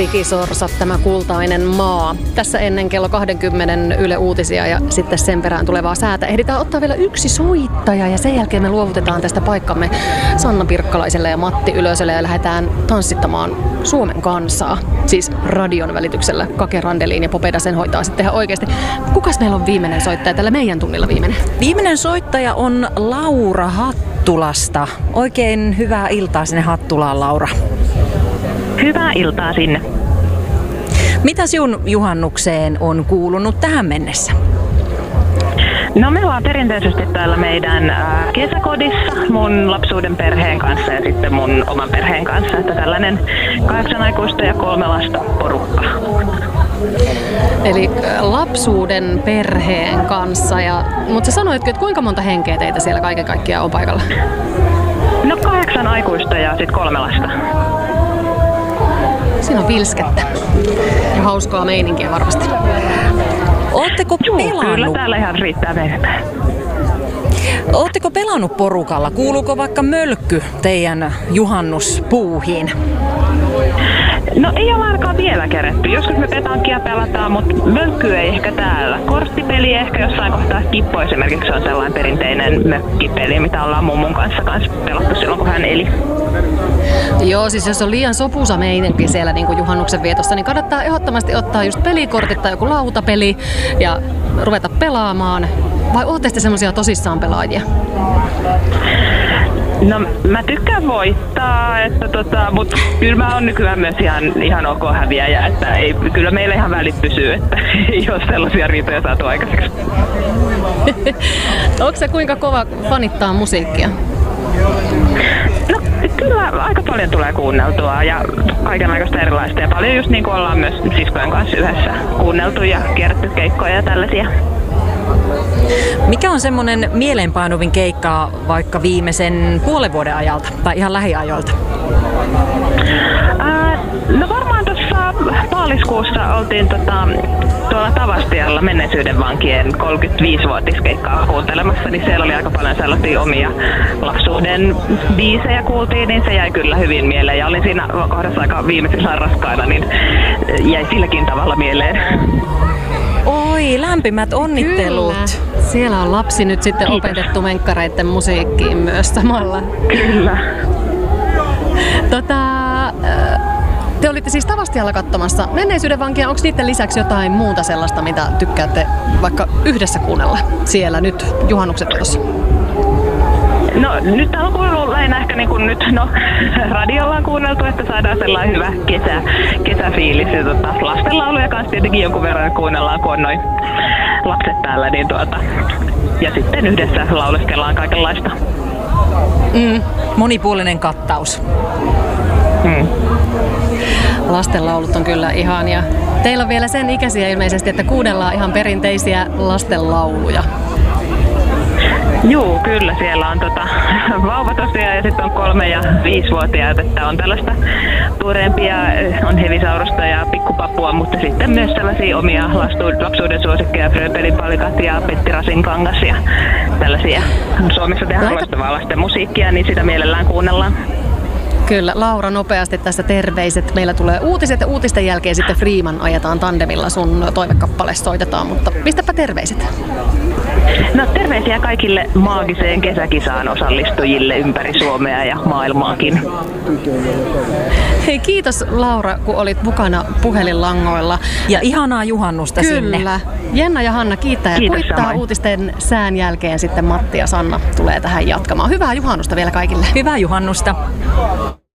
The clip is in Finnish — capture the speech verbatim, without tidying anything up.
Ikisorsat, tämä kultainen maa. Tässä ennen kello kaksikymmentä Yle Uutisia ja sitten sen perään tulevaa säätä. Ehditään ottaa vielä yksi soittaja ja sen jälkeen me luovutetaan tästä paikkamme Sanna Pirkkalaiselle ja Matti Ylöselle ja lähdetään tanssittamaan Suomen kansaa. Siis radion välityksellä. Kake Randeliin ja Popeda sen hoitaa sitten ihan oikeasti. Kukas meillä on viimeinen soittaja tällä meidän tunnilla viimeinen? Viimeinen soittaja on Laura Hattulasta. Oikein hyvää iltaa sinne Hattulaan, Laura. Hyvää iltaa sinne. Mitä sinun juhannukseen on kuulunut tähän mennessä? No me ollaan perinteisesti täällä meidän äh, kesäkodissa mun lapsuuden perheen kanssa ja sitten mun oman perheen kanssa. Että tällainen kahdeksan aikuista ja kolme lasta porukka. Eli lapsuuden perheen kanssa. Ja, mutta sä sanoitkin, että kuinka monta henkeä teitä siellä kaiken kaikkiaan on paikalla? No kahdeksan aikuista ja sitten kolme lasta. Siinä on vilskettä ja hauskaa meininkiä varmasti. Ootteko Juu, pelannut? Kyllä täällä ihan riittää meitä. Ootteko pelannut porukalla? Kuuluuko vaikka mölkky teidän juhannuspuuhiin? No ei ole ainakaan vielä kerätty. Joskus me petankia pelataan, mutta mökky ei ehkä täällä. Korttipeli ehkä jossain kohtaa Kippo esimerkiksi on sellainen perinteinen mökkipeli, mitä ollaan mummun kanssa, kanssa pelattu silloin, kun hän eli. Joo, siis jos on liian sopuisa meininki siellä niin kuin juhannuksen vietossa, niin kannattaa ehdottomasti ottaa just pelikortit tai joku lautapeli ja ruveta pelaamaan. Vai ootte sitten semmoisia tosissaan pelaajia? No mä tykkään voittaa, että tota, mutta kyllä mä oon nykyään myös ihan, ihan ok häviäjä, että ei, kyllä meillä ihan välit pysyy, että ei ole sellaisia riitoja saatu aikaiseksi. Onko se kuinka kova fanittaa musiikkia? No kyllä aika paljon tulee kuunneltua ja kaikenlaista erilaista ja paljon just niin kuin ollaan myös siskojen kanssa yhdessä kuunneltu ja kierretty keikkoja ja tällaisia. Mikä on semmoinen mieleenpainuvin keikka vaikka viimeisen puolen vuoden ajalta tai ihan lähiajoilta? Ää, no varmaan tuossa maaliskuussa oltiin tota, tuolla Tavastialla menneisyyden vankien kolmekymmentäviisivuotiskeikkaa kuuntelemassa, niin siellä oli aika paljon sellaisia omia lapsuuden biisejä kuultiin, niin se jäi kyllä hyvin mieleen. Ja olin siinä kohdassa aika viimeisillä raskaana, niin jäi silläkin tavalla mieleen. Oi, lämpimät onnittelut! Kyllä. Siellä on lapsi nyt sitten Kiitos. opetettu menkkareiden musiikkiin myös samalla. Kyllä. Tota, te olitte siis Tavastialla katsomassa menneisyyden vankia. Onko niiden lisäksi jotain muuta sellaista, mitä tykkäätte vaikka yhdessä kuunnella siellä nyt juhannuksen tuossa? No nyt täällä on kuunnellut lähinnä ehkä niin kuin nyt, no radiolla on kuunneltu, että saadaan sellainen hyvä kesä, kesäfiilis. Ja tota, lastenlauluja kanssa tietenkin jonkun verran kuunnellaan, kun on noin lapset täällä. Niin tuota, ja sitten yhdessä lauleskellaan kaikenlaista. Mm, monipuolinen kattaus. Mm. Lastenlaulut on kyllä ihania. Teillä on vielä sen ikäisiä ilmeisesti, että kuunnellaan ihan perinteisiä lastenlauluja. Juu, kyllä. Siellä on tota, vauva tosiaan ja sitten on kolme- ja viisivuotiaat, että on tällaista tuoreempia, on Hevisaurusta ja Pikkupapua, mutta sitten myös sellaisia omia lastu- lapsuuden suosikkeja, Fröpelipalikat ja Petti Rasinkangas ja tällaisia. Suomessa tehdään loistavaa lasten musiikkia, niin sitä mielellään kuunnellaan. Kyllä, Laura, nopeasti tässä terveiset. Meillä tulee uutiset ja uutisten jälkeen sitten Freeman ajetaan tandemilla. Sun toivekappale soitetaan, mutta pistäpä terveiset. No terveisiä kaikille maagiseen kesäkisaan osallistujille ympäri Suomea ja maailmaakin. Hei, kiitos Laura, kun olit mukana puhelinlangoilla. Ja ihanaa juhannusta sinne. Kyllä. Jenna ja Hanna kiittää ja Kiitos kuittaa samoin. uutisten sään jälkeen sitten Matti ja Sanna tulee tähän jatkamaan. Hyvää juhannusta vielä kaikille. Hyvää juhannusta.